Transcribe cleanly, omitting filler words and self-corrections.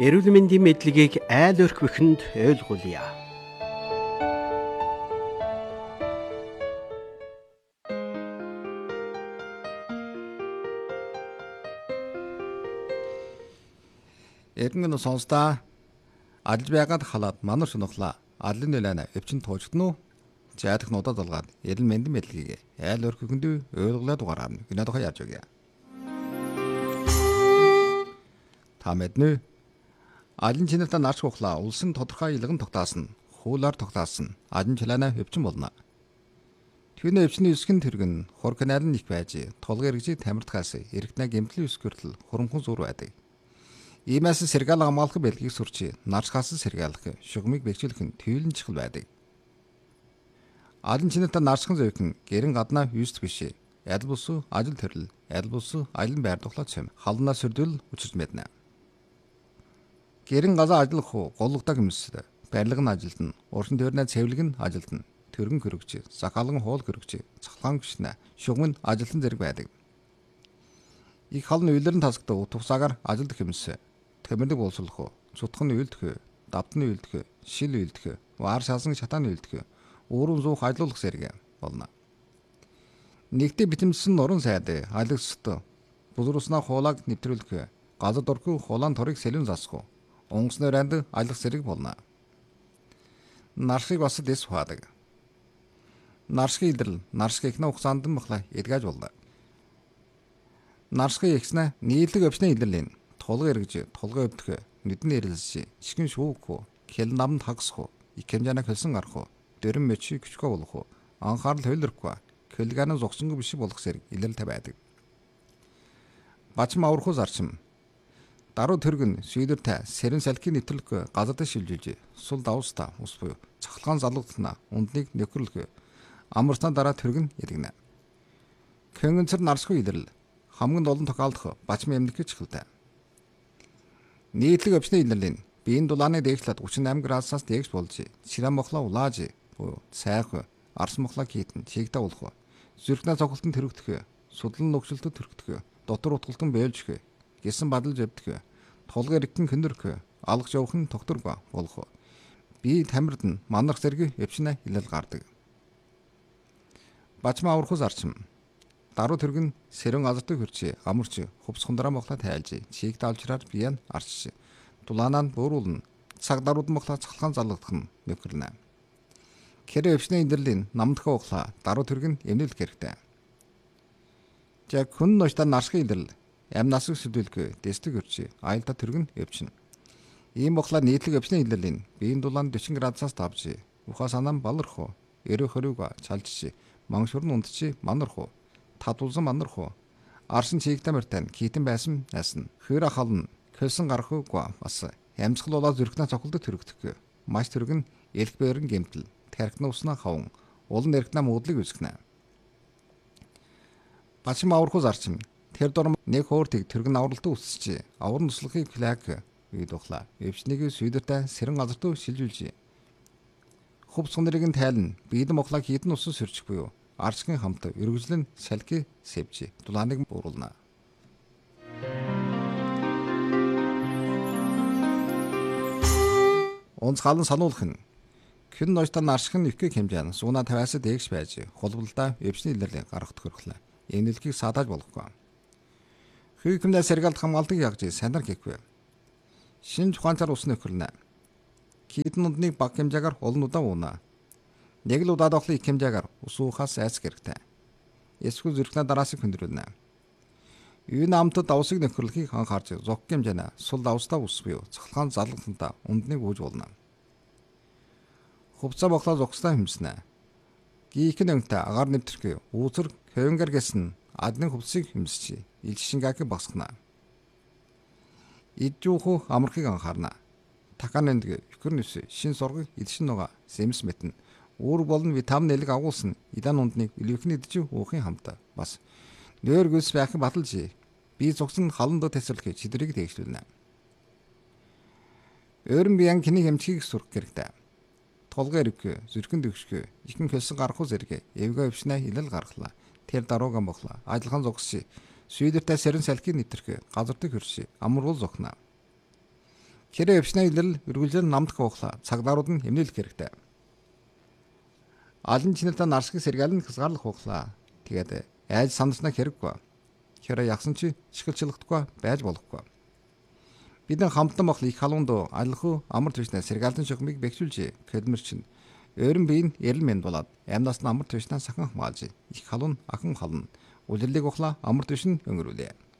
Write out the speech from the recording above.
Эрүүл мэндийн мэдлэгийг айл өрхвөхөнд ойлгуулъя. Эргэн сонсдаа алж байгаад халаад манар шунахла алын нэлэнэ өвчин туужтан уу жаадах нуудад залгаад эрүүл мэндийн мэдлэгийг айл өрхвөхөнд ойлгуулаад угаарна гинэ дохоо яаж өгье. Та мэднэ алын чинэртэ нарч ухлаа улсын тодорхой илгэн тогтаасан хуулаар тогтаасан алын чилаана өвчин болно. Түүний өвчний өсгөн тэргэн хур канал нь их байж толгой эргэж тамирдахаас эргэнэ гэмтлийн өсгөртөл хурамхан зур байдаг. Иймээс сэргаал хамгаалах бэлгийг сурч нарч хаасан сэргаалах шугамыг бэхжүүлэх нь төвлөн чухал байдаг. Алын чинэртэ нарчхан зовхон гэрэн гаднаа юуст биш. Адил бус ажил төрөл адил бус аялан байр тухлаад сэм халнаа сөрдөл учирч мэднэ. Гэрэн газаа ажиллах уу голлогдог юмсд барилга нь ажилтна уршин төрнө цэвэрлэг нь ажилтна төргөн хөрөгч захаалган хоол хөрөгч цахлаан гүшнэ шугам нь ажилтан зэрэг байдаг. Их халны үйлэрэн тасагдаг утгасаагаар ажилдах юмс төмөрдөг боловсруулах уу цутхан үйлдэх давтны үйлдэх шил үйлдэх ваар шалсан шатааны үйлдэх өөрөөр зуух ажилуулах зэрэг болно. Нэгдээ битэмсэн нуран сайд алагсд бузруснаа хуулаг нэвтрүүлэх газар дорхи хулаан торыг сэлэн засах онгоцны ранд аялах зэрэг болно. Наршиг бас дэс хаадаг. Наршиг идэл наршиг ихнэ ухсаанд махла эдгэж болно. Наршиг ихснэ нийлэг өвчнө идэлэн толгой эргэж толгой өвдөх нүдэн эрэлж шигэн шүүх хэл намд хагсах икэмжана хэлсэн гарах дөрөн мөчи küçük болох анхаарал хөөлөрхгүй көлганы зогсонгүй биш болох зэрэг илэрэлтэй байдаг. Бачим аврахуус арчим даруу төргөн шийдвэртэй сэрэн салхины нэвтрүүлэх газар дэш шилжүүлж сул давста ус буюу цахалгаан залгуултна ундныг нөхөрлөх амарсна дараа төргөн эдгэнэ. Көнгөнцөр нарсгүй илэрл хамгийн олон тохиолдох бачим эмнэлэг чихэлтэй. Нийтлэг өвчнө илэрлийн биеийн дулааны дээшлээд 38 градусаас дээш болж ширам мохлоо улааж буюу сайх арс мохлоо хийтэн чигдэ болох зүрхнээ цогцолтон төрөгдөх судлан нөгшөлтөд төрөгдөх дотор утгалтан бэлжих гэсэн бадалж өвдөх толгой эргэн хөндрөх алгаж явах нь тогтворгүй болох бие тамирд нь манарх зэрэг өвчнө илэл гардаг. Бачим аврахуус арчим даруу төргөн сэрэн газартай хөрч амарч хувцхандраа мохлоо тайлж чиг давчраар бие нь арчж дулаанаа бөөрүүлнэ цаг дарууд мохлоо цахалгаан залгах нь нөхөрлөнө. Кэрэ өвчнө индэрлийн намдхаа ухлаа даруу төргөн эмнэлэх хэрэгтэй. Яг хүн ноётаа наршиг индэрл амнасыг сүдүүлэх дэстэг өрч аялда төргөн өвчин. Ийм бохлаа нийтлэг өвчнө индэрлийн биеийн дулаан 40 градусаас давж ухаа санаан баларх эрэ хориг чалж мангшурн ундчи манарх татулсан манарх арсан чигтэй мөртэн китэн байсан ясна хөр хална көлсөн гарахгүй бас ямсгал болоод зүрхнээ цохолдог төрөгдөх маш төргөн элх бээрэн гэмтэл тархины уснаа хавн улан эргэнэ муудлыг үсгэнэ. Бачим аврахуус арчим тэр дор нэг хөөртийг төргөн авралтаа үсч аврын туслахыг флаг үйд ухлаа өвчнийг шийдвэртэй сэрэн газартуу шилжүүлж хувц сондрыг нь тайлна биедэм ухлаа хідэн усан сөрчих буюу арчгийн хамт өргөжлөн салхи сэвж дулааныг бууруулна. Онц халан сануулах нь хүн ноётон наршигын ихгэг хэмжээ сууна 50-аас дээш байж холболдоо өвчний илэрлийг гаргах тохиолдол эмнэлгийг садааж болохгүй. Хүйкэмдээ сэргаалт хамгаалдаг ягж сандар хийхгүй. Шинж ухаанчаар ус нөхөрлөнө. Китэн ундныг баг хэмжээгээр олон удаа ууна. Нэг л удаад охлын их хэмжээгээр ус уухаас айцг хэрэгтэй. Эсвэл зүрхнээ дараасыг хөндрүүлнэ. Юуны амтд давсыг нөхөрлөхийг анхаарч зог хэмжээнэ сул давстаа ус буюу цахалгаан залгалтанда ундныг ууж болно. Хувцас бохлоо зогслоо хэмснэ. Гийхэн önтэй агаар нэвтрэх үүсэр хөвөнгөр гэсэн адны хувцсыг хэмсч илшингааг багсгана. Иджүүх амархыг анхаарна. Таканэндэг фикэрнэс шин сургыг идшин нуга сэмс мэтэн үүр болон витамин элэг агуулсан идан ундныг илүүхний идэж уухын хамтаа бас нойр гүс байх баталж бие зогсон халанд тесрэлхий чидрийг дээгшүүлнэ. Өөрөн биеийн киний хэмжгийг сурах хэрэгтэй. Толгой эрвэх, зүрхэн дэгшгэ, ихэн хэлсэн гарахгүй зэрэг эвгээ өвчнээ илэл гаргалаа. Тэр дарууган бохлаа. Ажиллахан зогсчих. Шийдвэртэй сэрэн салхийг нэвтрэх, газар дэх хөрш, амруул зохно. Хэрэг өвчнээ илэрл үргэлжлэн намдах ухлаа цагдаарууд нь эмнэлэх хэрэгтэй. Алын чинэлтэ наршиг сэргаал нь хязгаарлах ухлаа. Тэгээд айж сандарснаа хэрэггүй. Хэрэг ягсан чи шгэлчлэхдэггүй байж болохгүй. Бидэн хамтан бохол их халуунд алхуу амар түвшнээ сэргаалтын шугамыг бэхжүүлж федмэр чинь өөрөн биеийн эрэл мэнд болоод амнаас нь амар түвшнээ сахан хамгаалж их халуун ахан хална үлрэлийг ухлаа амар түвшин өнгөрүүлээ.